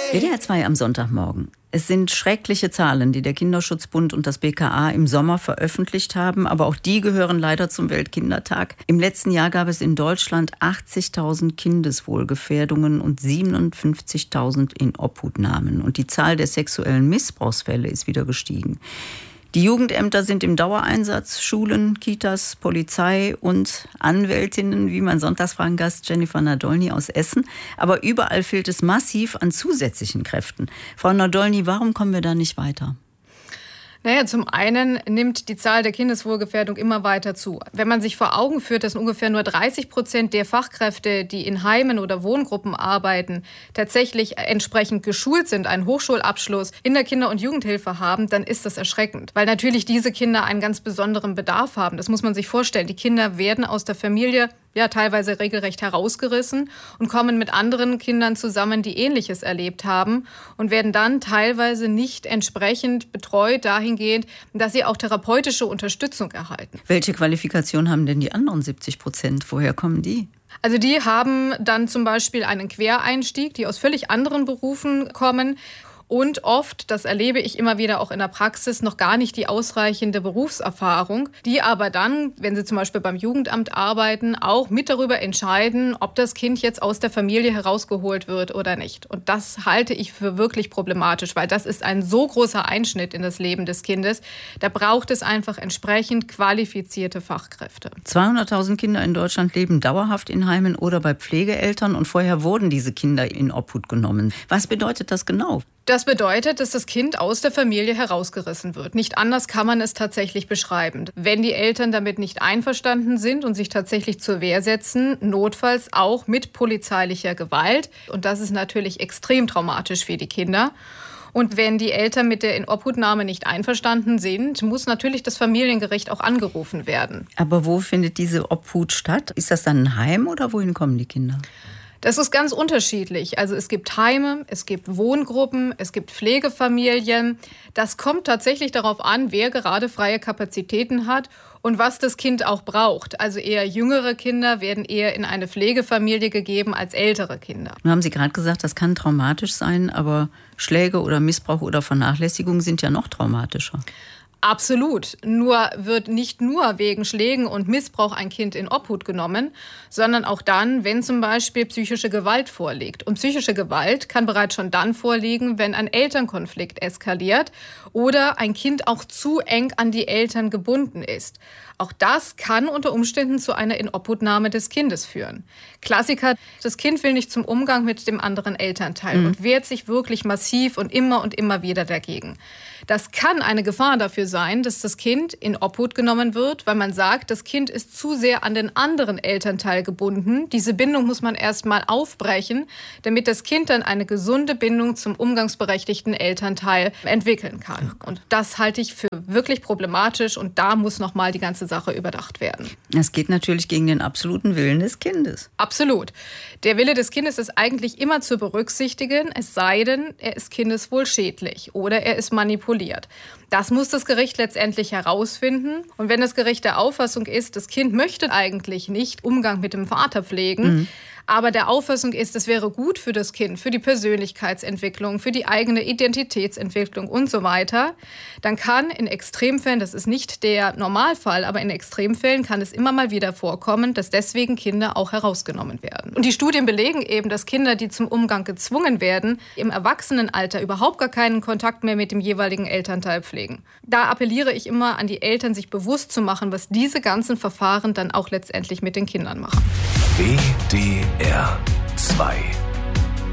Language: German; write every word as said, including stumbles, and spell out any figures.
W D R zwei am Sonntagmorgen. Es sind schreckliche Zahlen, die der Kinderschutzbund und das B K A im Sommer veröffentlicht haben. Aber auch die gehören leider zum Weltkindertag. Im letzten Jahr gab es in Deutschland achtzigtausend Kindeswohlgefährdungen und siebenundfünfzigtausend Inobhutnahmen. Und die Zahl der sexuellen Missbrauchsfälle ist wieder gestiegen. Die Jugendämter sind im Dauereinsatz, Schulen, Kitas, Polizei und Anwältinnen, wie mein Sonntagsfragengast Jennifer Nadolny aus Essen. Aber überall fehlt es massiv an zusätzlichen Kräften. Frau Nadolny, warum kommen wir da nicht weiter? Naja, zum einen nimmt die Zahl der Kindeswohlgefährdung immer weiter zu. Wenn man sich vor Augen führt, dass ungefähr nur dreißig Prozent der Fachkräfte, die in Heimen oder Wohngruppen arbeiten, tatsächlich entsprechend geschult sind, einen Hochschulabschluss in der Kinder- und Jugendhilfe haben, dann ist das erschreckend. Weil natürlich diese Kinder einen ganz besonderen Bedarf haben. Das muss man sich vorstellen. Die Kinder werden aus der Familie ja teilweise regelrecht herausgerissen und kommen mit anderen Kindern zusammen, die Ähnliches erlebt haben und werden dann teilweise nicht entsprechend betreut dahingehend, dass sie auch therapeutische Unterstützung erhalten. Welche Qualifikation haben denn die anderen siebzig Prozent? Woher kommen die? Also die haben dann zum Beispiel einen Quereinstieg, die aus völlig anderen Berufen kommen. Und oft, das erlebe ich immer wieder auch in der Praxis, noch gar nicht die ausreichende Berufserfahrung, die aber dann, wenn sie zum Beispiel beim Jugendamt arbeiten, auch mit darüber entscheiden, ob das Kind jetzt aus der Familie herausgeholt wird oder nicht. Und das halte ich für wirklich problematisch, weil das ist ein so großer Einschnitt in das Leben des Kindes. Da braucht es einfach entsprechend qualifizierte Fachkräfte. zweihunderttausend Kinder in Deutschland leben dauerhaft in Heimen oder bei Pflegeeltern und vorher wurden diese Kinder in Obhut genommen. Was bedeutet das genau? Das bedeutet, dass das Kind aus der Familie herausgerissen wird. Nicht anders kann man es tatsächlich beschreiben. Wenn die Eltern damit nicht einverstanden sind und sich tatsächlich zur Wehr setzen, notfalls auch mit polizeilicher Gewalt. Und das ist natürlich extrem traumatisch für die Kinder. Und wenn die Eltern mit der Inobhutnahme nicht einverstanden sind, muss natürlich das Familiengericht auch angerufen werden. Aber wo findet diese Obhut statt? Ist das dann ein Heim oder wohin kommen die Kinder? Das ist ganz unterschiedlich. Also es gibt Heime, es gibt Wohngruppen, es gibt Pflegefamilien. Das kommt tatsächlich darauf an, wer gerade freie Kapazitäten hat und was das Kind auch braucht. Also eher jüngere Kinder werden eher in eine Pflegefamilie gegeben als ältere Kinder. Nun haben Sie gerade gesagt, das kann traumatisch sein, aber Schläge oder Missbrauch oder Vernachlässigung sind ja noch traumatischer. Absolut. Nur wird nicht nur wegen Schlägen und Missbrauch ein Kind in Obhut genommen, sondern auch dann, wenn zum Beispiel psychische Gewalt vorliegt. Und psychische Gewalt kann bereits schon dann vorliegen, wenn ein Elternkonflikt eskaliert oder ein Kind auch zu eng an die Eltern gebunden ist. Auch das kann unter Umständen zu einer Inobhutnahme des Kindes führen. Klassiker, das Kind will nicht zum Umgang mit dem anderen Elternteil mhm. und wehrt sich wirklich massiv und immer und immer wieder dagegen. Das kann eine Gefahr dafür sein, dass das Kind in Obhut genommen wird, weil man sagt, das Kind ist zu sehr an den anderen Elternteil gebunden. Diese Bindung muss man erst mal aufbrechen, damit das Kind dann eine gesunde Bindung zum umgangsberechtigten Elternteil entwickeln kann. Und das halte ich für wirklich problematisch und da muss noch mal die ganze Sache überdacht werden. Es geht natürlich gegen den absoluten Willen des Kindes. Absolut. Der Wille des Kindes ist eigentlich immer zu berücksichtigen, es sei denn, er ist kindeswohlschädlich oder er ist manipuliert. Das muss das Gericht letztendlich herausfinden. Und wenn das Gericht der Auffassung ist, das Kind möchte eigentlich nicht Umgang mit dem Vater pflegen, mhm. aber der Auffassung ist, es wäre gut für das Kind, für die Persönlichkeitsentwicklung, für die eigene Identitätsentwicklung und so weiter, dann kann in Extremfällen, das ist nicht der Normalfall, aber in Extremfällen kann es immer mal wieder vorkommen, dass deswegen Kinder auch herausgenommen werden. Und die Studien belegen eben, dass Kinder, die zum Umgang gezwungen werden, im Erwachsenenalter überhaupt gar keinen Kontakt mehr mit dem jeweiligen Elternteil pflegen. Da appelliere ich immer an die Eltern, sich bewusst zu machen, was diese ganzen Verfahren dann auch letztendlich mit den Kindern machen. W D R zwei